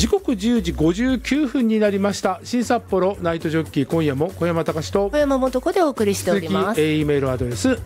時刻10時59分になりました。新札幌ナイトジョッキー、今夜も小山隆と小山素子でお送りしております。 E メールアドレス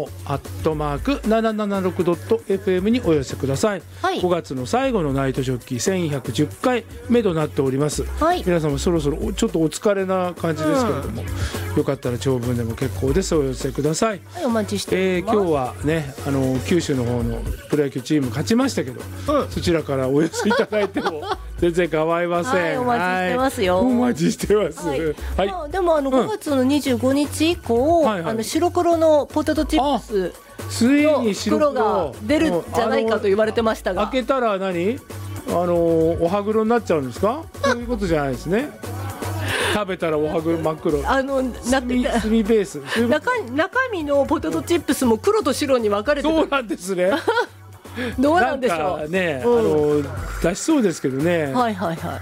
momo@776.fm にお寄せください、はい、5月の最後のナイトジョッキー1110回目となっております、はい、皆様そろそろちょっとお疲れな感じですけれども、よかったら長文でも結構です。お寄せください。 はい、お待ちしております。 今日はね、九州の方のプロ野球チーム勝ちましたけど、そちらからお寄せいただいても全然構いません。 はい、お待ちしてますよ。 お待ちしてます。はいはい、でも5月の25日以降、白黒のポテトチップスついに黒が出るんじゃないかと言われてましたが、 開けたら何お歯黒になっちゃうんですか？そういうことじゃないですね。食べたらおはぐ真っ黒、炭ベース、 中身のポテトチップスも黒と白に分かれてる。 そうなんですね。 どうなんでしょう。 なんかね、出しそうですけどね。 はいはいはい。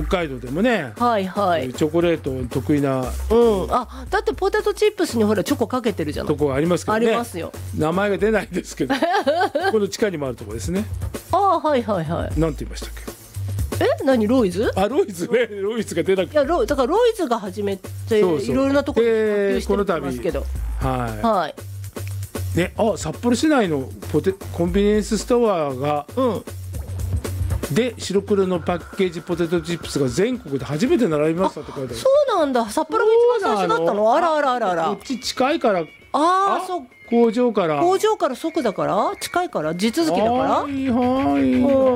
北海道でもね、 はいはい、 チョコレート得意な、 だってポテトチップスにほらチョコかけてるじゃない。 とこがありますけどね。 ありますよ。 名前が出ないですけど、この地下にもあるところですね。 はいはいはい。 なんて言いましたっけ？ 何ロイズ？ ロイズね、ロイズが出なくて、 だからロイズが始めていろいろなところに普及してますけど、はいね、札幌市内のコンビニエンスストアが、で白黒のパッケージポテトチップスが全国で初めて並びましたって書いてある。 そうなんだ。札幌が一番最初だったの？あら。 こっち近いから。 そう。 工場から即だから近いから地続きだから。 はいはい。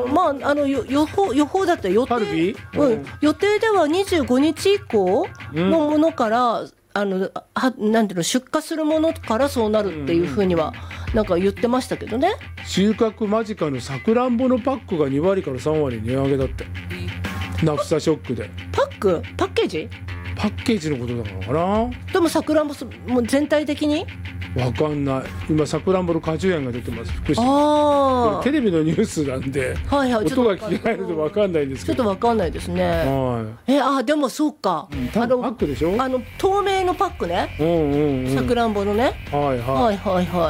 まあ予報だって予定では25日以降のものから、なんていうの、出荷するものからそうなるっていうふうにはなんか言ってましたけどね。 収穫間近のさくらんぼのパックが2割から3割値上げだって。ナフサショックで。 パッケージのことなのかな。 でもさくらんぼも全体的にわかんない。今さくらんぼの果樹園が出てます。福島。テレビのニュースなんで、音が聞けないのでわかんないんですけど。 ちょっとわかんないですね。でもそうか。 パックでしょ。 透明のパックね。さくらんぼのね。はい。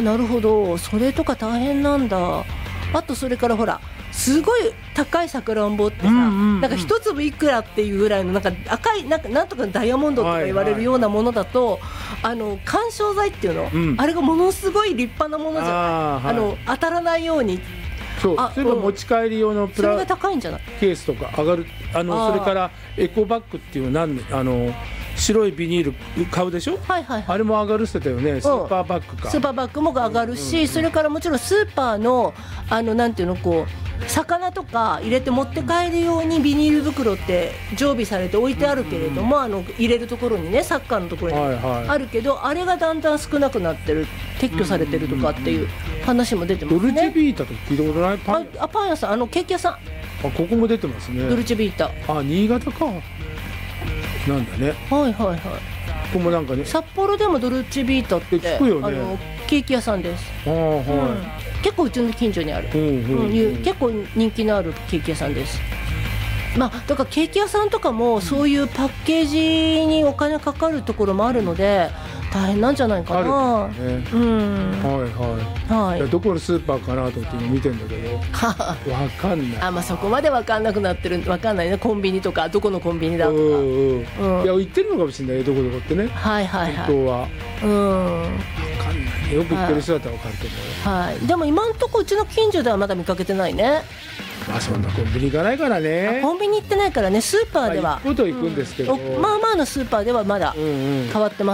なるほど。それとか大変なんだ。あとそれからほら。すごい高いさくらんぼってさ、なんか一粒いくらっていうぐらいのなんか赤いなんとかダイヤモンドとか言われるようなものだと、緩衝材っていうの、あれがものすごい立派なものじゃない。当たらないように。 そういうの持ち帰り用のそれが高いんじゃない？ ケースとか上がる。それからエコバッグっていう白いビニール買うでしょ。あれも上がるってたよね。スーパーバッグか。 スーパーバッグも上がるし、それからもちろんスーパーのなんていうの、こう魚とか入れて持って帰るようにビニール袋って常備されて置いてあるけれども、入れるところにね、サッカーのところにあるけど、あれがだんだん少なくなってる、撤去されてるとかっていう話も出てますね。 ドルチェビータと聞いたことない？ パン屋さん、ケーキ屋さん。 ここも出てますね。 ドルチェビータ。 新潟か。なんだね。 ここもなんかね。 札幌でもドルチェビータって聞くよね。 ケーキ屋さんです。結構うちの近所にある、結構人気のあるケーキ屋さんです。だからケーキ屋さんとかもそういうパッケージにお金かかるところもあるので大変なんじゃないかな。 どこのスーパーかなと思って見てんだけどわかんない。 そこまでわかんなくなってる。わかんないね。コンビニとかどこのコンビニだとか、 言ってるのかもしれない。どこどこってね。本当はわかんない。よく言ってる人だったらわかるけど。 でも今のところうちの近所ではまだ見かけてないね。 そんなコンビニ行かないからね。 コンビニ行ってないからね。スーパーでは行くこと行くんですけど、 まあのスーパーではまだ変わってます。